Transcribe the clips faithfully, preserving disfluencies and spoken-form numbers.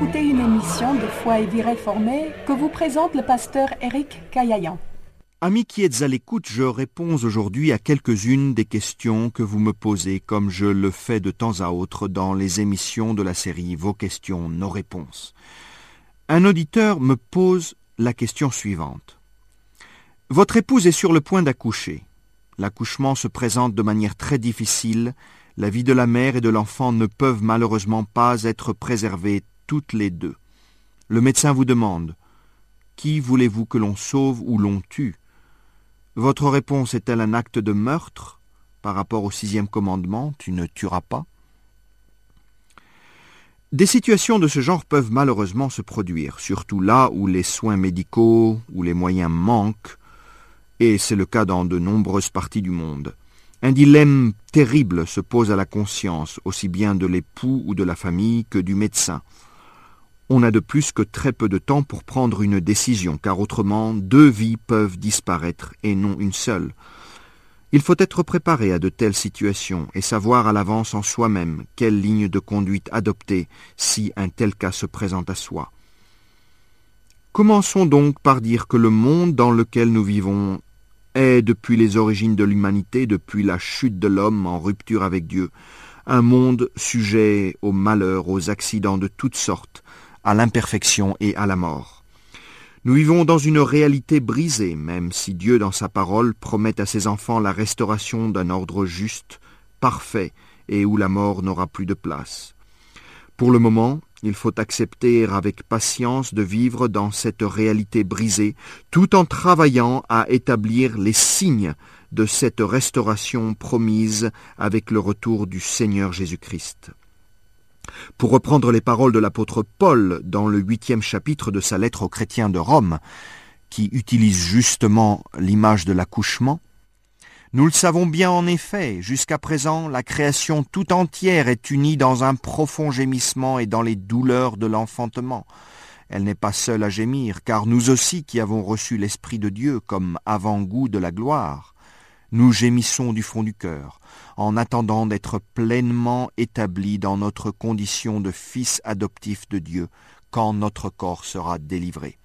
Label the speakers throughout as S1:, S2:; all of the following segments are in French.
S1: écouter une émission de Foi et Vie réformée que vous présente le pasteur Éric Caillayan.
S2: Amis qui êtes à l'écoute, je réponds aujourd'hui à quelques-unes des questions que vous me posez, comme je le fais de temps à autre dans les émissions de la série Vos questions, nos réponses. Un auditeur me pose la question suivante. Votre épouse est sur le point d'accoucher. L'accouchement se présente de manière très difficile. La vie de la mère et de l'enfant ne peuvent malheureusement pas être préservées toutes les deux. Le médecin vous demande « Qui voulez-vous que l'on sauve ou l'on tue ?» Votre réponse est-elle un acte de meurtre par rapport au sixième commandement « Tu ne tueras pas » ? Des situations de ce genre peuvent malheureusement se produire, surtout là où les soins médicaux ou les moyens manquent, et c'est le cas dans de nombreuses parties du monde. Un dilemme terrible se pose à la conscience, aussi bien de l'époux ou de la famille que du médecin. On n'a de plus que très peu de temps pour prendre une décision, car autrement, deux vies peuvent disparaître et non une seule. Il faut être préparé à de telles situations et savoir à l'avance en soi-même quelle ligne de conduite adopter si un tel cas se présente à soi. Commençons donc par dire que le monde dans lequel nous vivons est, depuis les origines de l'humanité, depuis la chute de l'homme en rupture avec Dieu, un monde sujet au malheur, aux accidents de toutes sortes, à l'imperfection et à la mort. Nous vivons dans une réalité brisée, même si Dieu, dans sa parole, promet à ses enfants la restauration d'un ordre juste, parfait, et où la mort n'aura plus de place. Pour le moment, il faut accepter avec patience de vivre dans cette réalité brisée, tout en travaillant à établir les signes de cette restauration promise avec le retour du Seigneur Jésus-Christ. Pour reprendre les paroles de l'apôtre Paul dans le huitième chapitre de sa lettre aux chrétiens de Rome, qui utilise justement l'image de l'accouchement, nous le savons bien en effet, jusqu'à présent, la création tout entière est unie dans un profond gémissement et dans les douleurs de l'enfantement. Elle n'est pas seule à gémir, car nous aussi qui avons reçu l'Esprit de Dieu comme avant-goût de la gloire, nous gémissons du fond du cœur, en attendant d'être pleinement établis dans notre condition de fils adoptif de Dieu, quand notre corps sera délivré.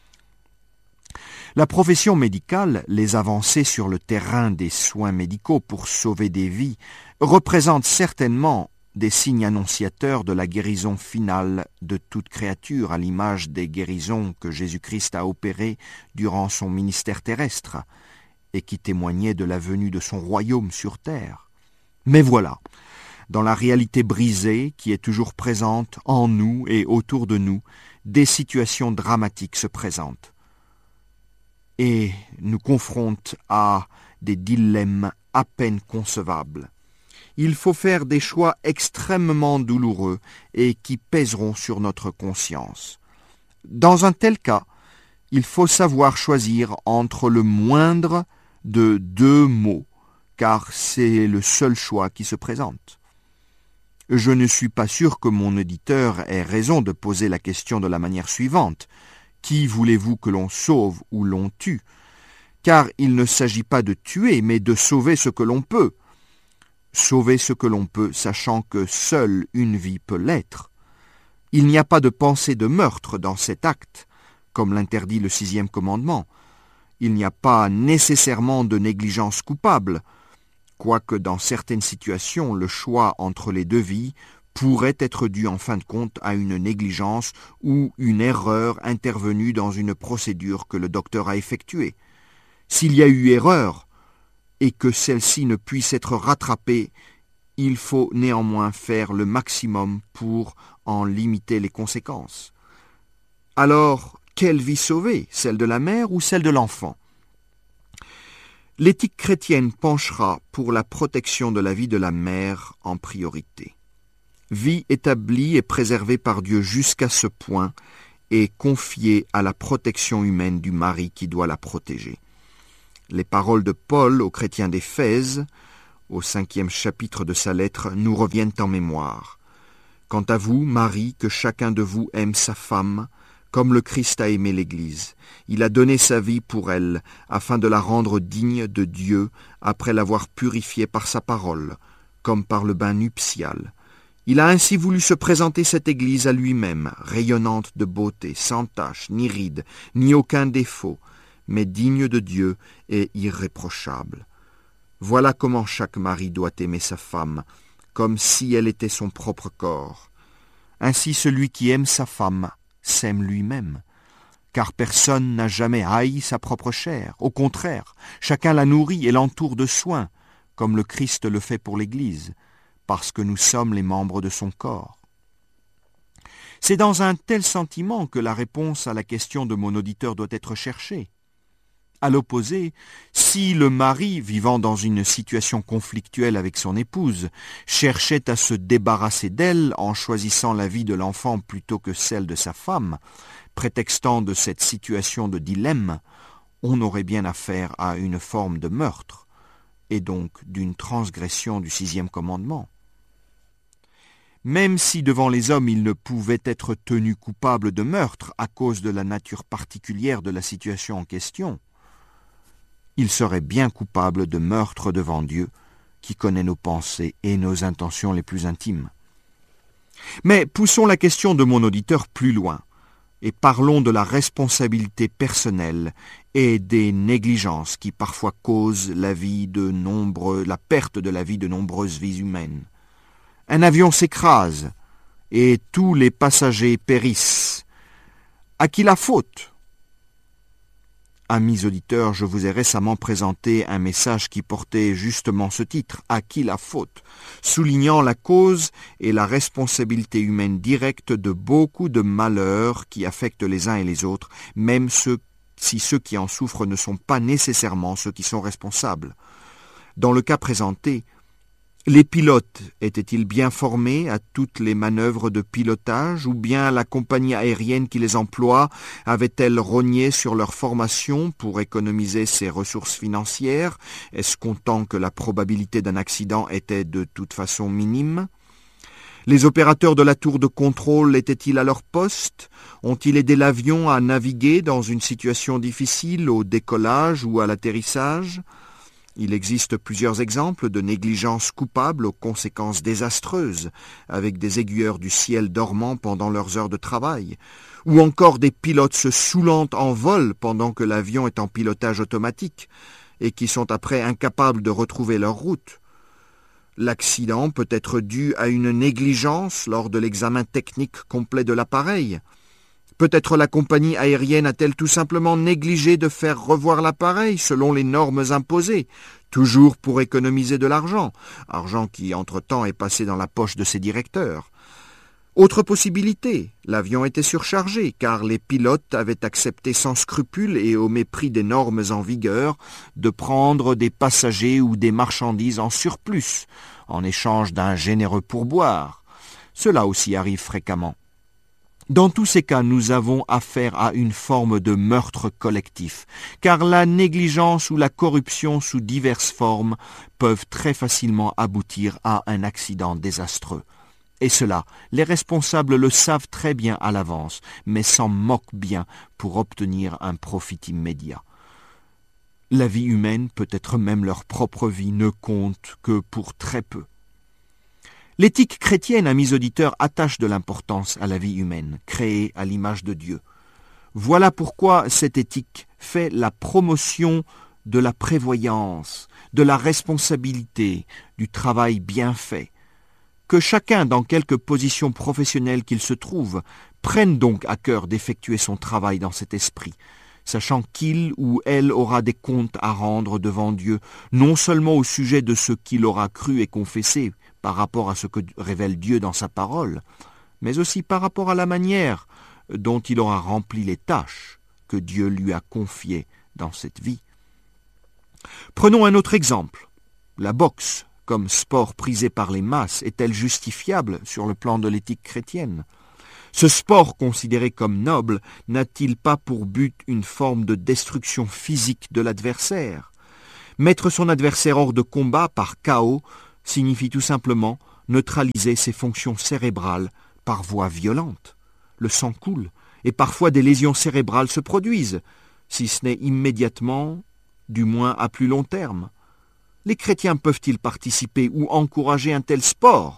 S2: La profession médicale, les avancées sur le terrain des soins médicaux pour sauver des vies, représentent certainement des signes annonciateurs de la guérison finale de toute créature, à l'image des guérisons que Jésus-Christ a opérées durant son ministère terrestre, et qui témoignaient de la venue de son royaume sur terre. Mais voilà, dans la réalité brisée qui est toujours présente en nous et autour de nous, des situations dramatiques se présentent et nous confrontent à des dilemmes à peine concevables. Il faut faire des choix extrêmement douloureux et qui pèseront sur notre conscience. Dans un tel cas, il faut savoir choisir entre le moindre de deux mots, car c'est le seul choix qui se présente. Je ne suis pas sûr que mon auditeur ait raison de poser la question de la manière suivante. Qui voulez-vous que l'on sauve ou l'on tue ? Car il ne s'agit pas de tuer, mais de sauver ce que l'on peut. Sauver ce que l'on peut, sachant que seule une vie peut l'être. Il n'y a pas de pensée de meurtre dans cet acte, comme l'interdit le sixième commandement. Il n'y a pas nécessairement de négligence coupable, quoique dans certaines situations, le choix entre les deux vies pourrait être dû en fin de compte à une négligence ou une erreur intervenue dans une procédure que le docteur a effectuée. S'il y a eu erreur et que celle-ci ne puisse être rattrapée, il faut néanmoins faire le maximum pour en limiter les conséquences. Alors, quelle vie sauver, celle de la mère ou celle de l'enfant ? L'éthique chrétienne penchera pour la protection de la vie de la mère en priorité. Vie établie et préservée par Dieu jusqu'à ce point et confiée à la protection humaine du mari qui doit la protéger. Les paroles de Paul aux chrétiens d'Éphèse, au cinquième chapitre de sa lettre, nous reviennent en mémoire. Quant à vous, Marie, que chacun de vous aime sa femme, comme le Christ a aimé l'Église. Il a donné sa vie pour elle, afin de la rendre digne de Dieu, après l'avoir purifiée par sa parole, comme par le bain nuptial. Il a ainsi voulu se présenter cette Église à lui-même, rayonnante de beauté, sans tache, ni ride, ni aucun défaut, mais digne de Dieu et irréprochable. Voilà comment chaque mari doit aimer sa femme, comme si elle était son propre corps. Ainsi celui qui aime sa femme s'aime lui-même, car personne n'a jamais haï sa propre chair. Au contraire, chacun la nourrit et l'entoure de soins, comme le Christ le fait pour l'Église, parce que nous sommes les membres de son corps. C'est dans un tel sentiment que la réponse à la question de mon auditeur doit être cherchée. À l'opposé, si le mari, vivant dans une situation conflictuelle avec son épouse, cherchait à se débarrasser d'elle en choisissant la vie de l'enfant plutôt que celle de sa femme, prétextant de cette situation de dilemme, on aurait bien affaire à une forme de meurtre, et donc d'une transgression du sixième commandement. Même si devant les hommes il ne pouvait être tenu coupable de meurtre à cause de la nature particulière de la situation en question, il serait bien coupable de meurtre devant Dieu, qui connaît nos pensées et nos intentions les plus intimes. Mais poussons la question de mon auditeur plus loin, et parlons de la responsabilité personnelle et des négligences qui parfois causent la vie de nombreux, la perte de la vie de nombreuses vies humaines. Un avion s'écrase et tous les passagers périssent. À qui la faute ? Amis auditeurs, je vous ai récemment présenté un message qui portait justement ce titre, « À qui la faute ?», soulignant la cause et la responsabilité humaine directe de beaucoup de malheurs qui affectent les uns et les autres, même ceux, si ceux qui en souffrent ne sont pas nécessairement ceux qui sont responsables. Dans le cas présenté, les pilotes étaient-ils bien formés à toutes les manœuvres de pilotage ou bien la compagnie aérienne qui les emploie avait-elle rogné sur leur formation pour économiser ses ressources financières, escomptant que la probabilité d'un accident était de toute façon minime? Les opérateurs de la tour de contrôle étaient-ils à leur poste? Ont-ils aidé l'avion à naviguer dans une situation difficile au décollage ou à l'atterrissage? Il existe plusieurs exemples de négligence coupable aux conséquences désastreuses, avec des aiguilleurs du ciel dormant pendant leurs heures de travail, ou encore des pilotes se saoulant en vol pendant que l'avion est en pilotage automatique, et qui sont après incapables de retrouver leur route. L'accident peut être dû à une négligence lors de l'examen technique complet de l'appareil. Peut-être la compagnie aérienne a-t-elle tout simplement négligé de faire revoir l'appareil selon les normes imposées, toujours pour économiser de l'argent, argent qui entre-temps est passé dans la poche de ses directeurs. Autre possibilité, l'avion était surchargé car les pilotes avaient accepté sans scrupule et au mépris des normes en vigueur de prendre des passagers ou des marchandises en surplus, en échange d'un généreux pourboire. Cela aussi arrive fréquemment. Dans tous ces cas, nous avons affaire à une forme de meurtre collectif, car la négligence ou la corruption sous diverses formes peuvent très facilement aboutir à un accident désastreux. Et cela, les responsables le savent très bien à l'avance, mais s'en moquent bien pour obtenir un profit immédiat. La vie humaine, peut-être même leur propre vie, ne compte que pour très peu. L'éthique chrétienne, amis auditeurs, attache de l'importance à la vie humaine, créée à l'image de Dieu. Voilà pourquoi cette éthique fait la promotion de la prévoyance, de la responsabilité, du travail bien fait. Que chacun, dans quelque position professionnelle qu'il se trouve, prenne donc à cœur d'effectuer son travail dans cet esprit, sachant qu'il ou elle aura des comptes à rendre devant Dieu, non seulement au sujet de ce qu'il aura cru et confessé, par rapport à ce que révèle Dieu dans sa parole, mais aussi par rapport à la manière dont il aura rempli les tâches que Dieu lui a confiées dans cette vie. Prenons un autre exemple. La boxe, comme sport prisé par les masses, est-elle justifiable sur le plan de l'éthique chrétienne? Ce sport considéré comme noble n'a-t-il pas pour but une forme de destruction physique de l'adversaire? Mettre son adversaire hors de combat par K O signifie tout simplement neutraliser ses fonctions cérébrales par voie violente. Le sang coule, et parfois des lésions cérébrales se produisent, si ce n'est immédiatement, du moins à plus long terme. Les chrétiens peuvent-ils participer ou encourager un tel sport?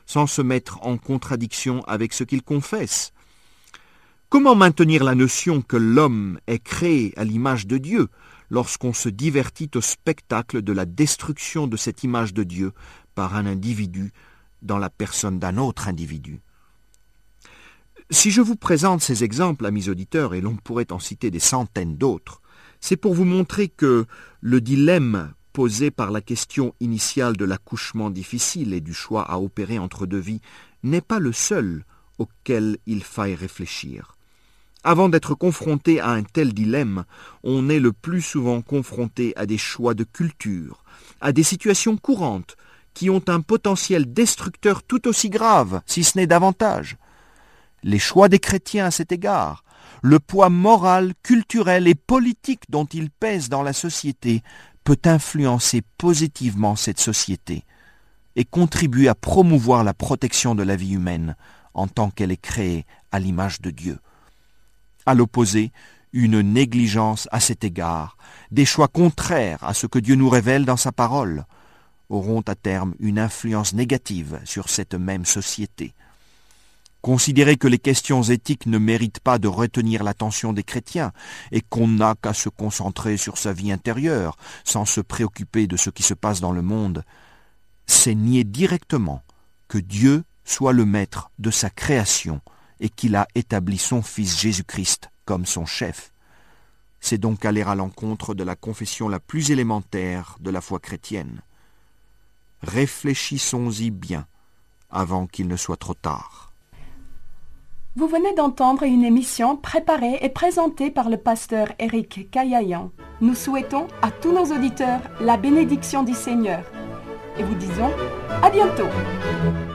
S2: sans se mettre en contradiction avec ce qu'il confesse? Comment maintenir la notion que l'homme est créé à l'image de Dieu lorsqu'on se divertit au spectacle de la destruction de cette image de Dieu par un individu dans la personne d'un autre individu? Si je vous présente ces exemples, amis auditeurs, et l'on pourrait en citer des centaines d'autres, c'est pour vous montrer que le dilemme posé par la question initiale de l'accouchement difficile et du choix à opérer entre deux vies n'est pas le seul auquel il faille réfléchir. Avant d'être confronté à un tel dilemme, on est le plus souvent confronté à des choix de culture, à des situations courantes qui ont un potentiel destructeur tout aussi grave, si ce n'est davantage. Les choix des chrétiens à cet égard, le poids moral, culturel et politique dont ils pèsent dans la société peut influencer positivement cette société et contribuer à promouvoir la protection de la vie humaine en tant qu'elle est créée à l'image de Dieu. À l'opposé, une négligence à cet égard, des choix contraires à ce que Dieu nous révèle dans sa parole, auront à terme une influence négative sur cette même société. Considérer que les questions éthiques ne méritent pas de retenir l'attention des chrétiens et qu'on n'a qu'à se concentrer sur sa vie intérieure sans se préoccuper de ce qui se passe dans le monde, c'est nier directement que Dieu soit le maître de sa création et qu'il a établi son Fils Jésus-Christ comme son chef. C'est donc aller à l'encontre de la confession la plus élémentaire de la foi chrétienne. Réfléchissons-y bien avant qu'il ne soit trop tard.
S1: Vous venez d'entendre une émission préparée et présentée par le pasteur Éric Caillayan. Nous souhaitons à tous nos auditeurs la bénédiction du Seigneur et vous disons à bientôt.